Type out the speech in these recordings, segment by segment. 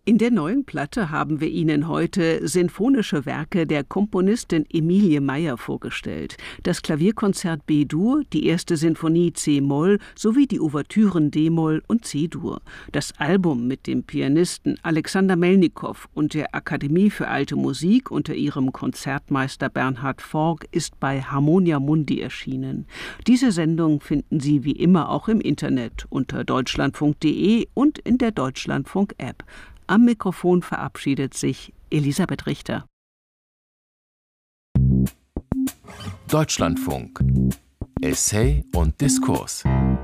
In der neuen Platte haben wir Ihnen heute sinfonische Werke der Komponistin Emilie Meyer vorgestellt. Das Klavierkonzert B-Dur, die erste Sinfonie C-Moll sowie die Ouvertüren D-Moll und C-Dur. Das Album mit dem Pianisten Alexander Melnikow und der Akademie für Alte Musik unter ihrem Konzertmeister Bernhard Forg ist bei Harmonia Mundi erschienen. Diese Sendung finden Sie wie immer auch im Internet unter deutschlandfunk.de und in der Deutschlandfunk-App. Am Mikrofon verabschiedet sich Elisabeth Richter. Deutschlandfunk. Essay und Diskurs.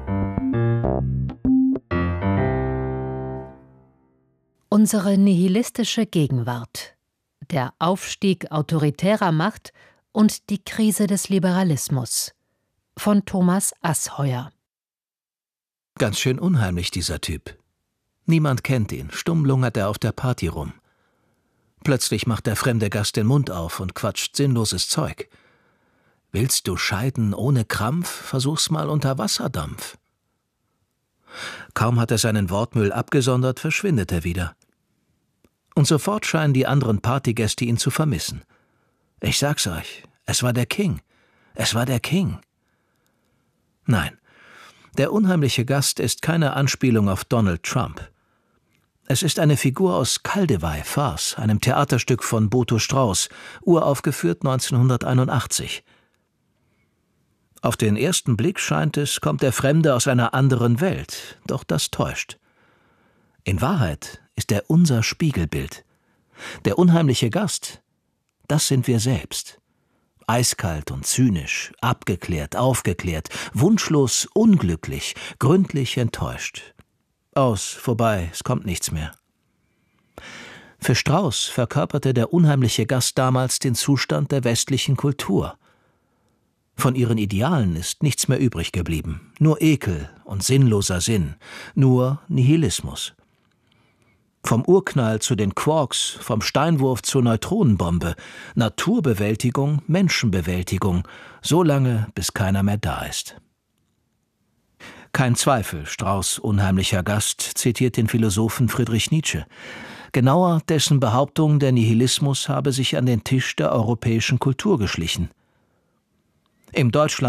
Unsere nihilistische Gegenwart. Der Aufstieg autoritärer Macht und die Krise des Liberalismus. Von Thomas Asheuer. Ganz schön unheimlich, dieser Typ. Niemand kennt ihn, stumm lungert er auf der Party rum. Plötzlich macht der fremde Gast den Mund auf und quatscht sinnloses Zeug. Willst du scheiden ohne Krampf? Versuch's mal unter Wasserdampf. Kaum hat er seinen Wortmüll abgesondert, verschwindet er wieder. Und sofort scheinen die anderen Partygäste ihn zu vermissen. Ich sag's euch, es war der King. Es war der King. Nein, der unheimliche Gast ist keine Anspielung auf Donald Trump. Es ist eine Figur aus Kaldewey, Farce, einem Theaterstück von Boto Strauß, uraufgeführt 1981. Auf den ersten Blick scheint es, kommt der Fremde aus einer anderen Welt, doch das täuscht. In Wahrheit ist er unser Spiegelbild. Der unheimliche Gast, das sind wir selbst. Eiskalt und zynisch, abgeklärt, aufgeklärt, wunschlos, unglücklich, gründlich enttäuscht. Aus, vorbei, es kommt nichts mehr. Für Strauß verkörperte der unheimliche Gast damals den Zustand der westlichen Kultur. Von ihren Idealen ist nichts mehr übrig geblieben, nur Ekel und sinnloser Sinn, nur Nihilismus. Vom Urknall zu den Quarks, vom Steinwurf zur Neutronenbombe, Naturbewältigung, Menschenbewältigung, so lange, bis keiner mehr da ist. Kein Zweifel, Strauß' unheimlicher Gast zitiert den Philosophen Friedrich Nietzsche. Genauer dessen Behauptung, der Nihilismus habe sich an den Tisch der europäischen Kultur geschlichen. Im Deutschland